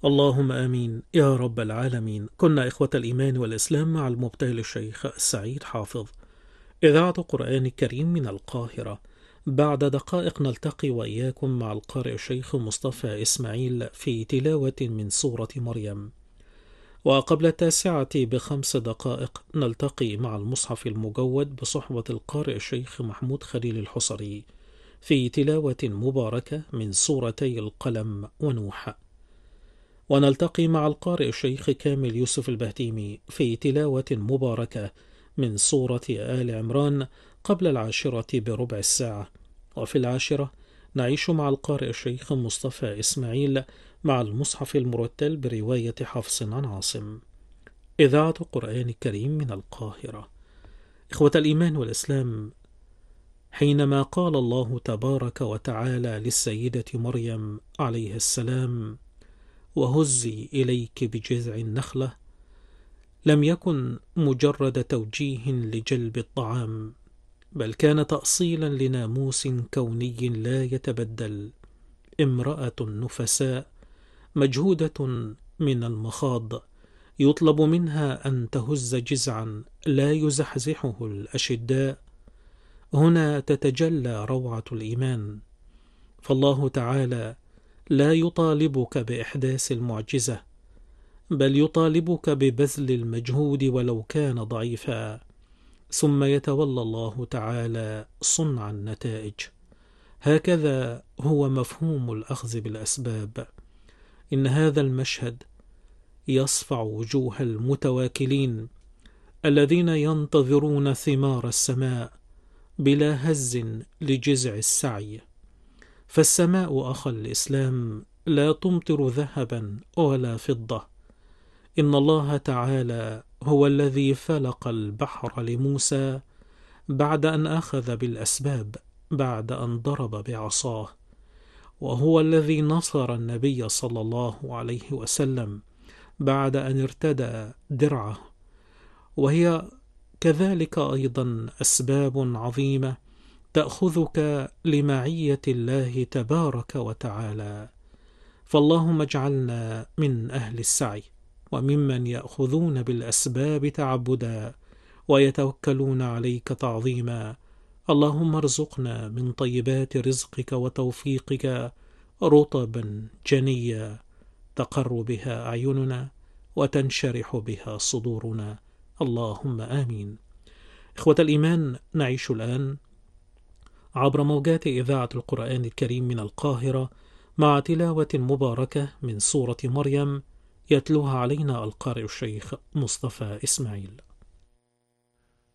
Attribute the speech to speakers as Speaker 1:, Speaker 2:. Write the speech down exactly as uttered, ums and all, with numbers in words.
Speaker 1: اللهم آمين يا رب العالمين. كنا إخوة الإيمان والإسلام مع المبتهل الشيخ السعيد حافظ، إذاعة قرآن الكريم من القاهرة. بعد دقائق نلتقي وإياكم مع القارئ الشيخ مصطفى إسماعيل في تلاوة من سورة مريم، وقبل التاسعة بخمس دقائق نلتقي مع المصحف المجود بصحبة القارئ الشيخ محمود خليل الحصري في تلاوة مباركة من سورتي القلم ونوح، ونلتقي مع القارئ الشيخ كامل يوسف البهتيمي في تلاوة مباركة من سورة آل عمران قبل العاشرة بربع الساعة. وفي العاشرة نعيش مع القارئ الشيخ مصطفى إسماعيل مع المصحف المرتل برواية حفص عن عاصم. إذاعة قرآن الكريم من القاهرة. إخوة الإيمان والإسلام، حينما قال الله تبارك وتعالى للسيدة مريم عليه السلام: وهزي إليك بجذع النخلة، لم يكن مجرد توجيه لجلب الطعام، بل كان تأصيلا لناموس كوني لا يتبدل. امرأة نفساء مجهودة من المخاض يطلب منها أن تهز جذعا لا يزحزحه الأشداء. هنا تتجلى روعة الإيمان، فالله تعالى لا يطالبك بإحداث المعجزة، بل يطالبك ببذل المجهود ولو كان ضعيفا، ثم يتولى الله تعالى صنع النتائج. هكذا هو مفهوم الأخذ بالأسباب. إن هذا المشهد يصفع وجوه المتواكلين الذين ينتظرون ثمار السماء بلا هز لجذع السعي، فالسماء أخا الإسلام لا تمطر ذهبا ولا فضة. إن الله تعالى هو الذي فلق البحر لموسى بعد أن أخذ بالأسباب، بعد أن ضرب بعصاه، وهو الذي نصر النبي صلى الله عليه وسلم بعد أن ارتدى درعه. وهي كذلك أيضا أسباب عظيمة تأخذك لمعية الله تبارك وتعالى. فاللهم اجعلنا من أهل السعي وممن يأخذون بالأسباب تعبدا ويتوكلون عليك تعظيما. اللهم ارزقنا من طيبات رزقك وتوفيقك رطبا جنيا تقر بها أعيننا وتنشرح بها صدورنا، اللهم آمين. إخوة الإيمان، نعيش الآن عبر موجات إذاعة القرآن الكريم من القاهرة مع تلاوة مباركة من سورة مريم، يتلوها علينا القارئ الشيخ مصطفى إسماعيل.